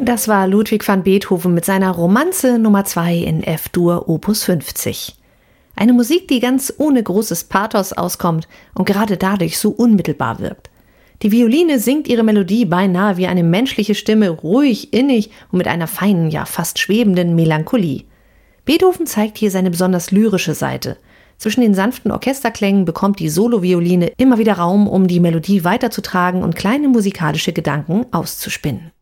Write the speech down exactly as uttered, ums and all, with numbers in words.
Das war Ludwig van Beethoven mit seiner Romanze Nummer zwei in F-Dur Opus fünfzig. Eine Musik, die ganz ohne großes Pathos auskommt und gerade dadurch so unmittelbar wirkt. Die Violine singt ihre Melodie beinahe wie eine menschliche Stimme, ruhig, innig und mit einer feinen, ja fast schwebenden Melancholie. Beethoven zeigt hier seine besonders lyrische Seite. Zwischen den sanften Orchesterklängen bekommt die Solovioline immer wieder Raum, um die Melodie weiterzutragen und kleine musikalische Gedanken auszuspinnen.